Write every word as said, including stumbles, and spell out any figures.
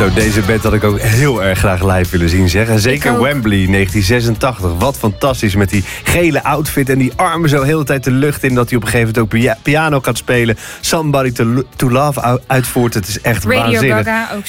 Zo, deze band had ik ook heel erg graag live willen zien, zeg. En zeker Wembley, negentien zesentachtig. Wat fantastisch met die gele outfit en die armen zo heel de tijd de lucht in... dat hij op een gegeven moment ook pia- piano gaat spelen. Somebody to, to Love uitvoert. Het is echt Radio waanzinnig. Gaga ook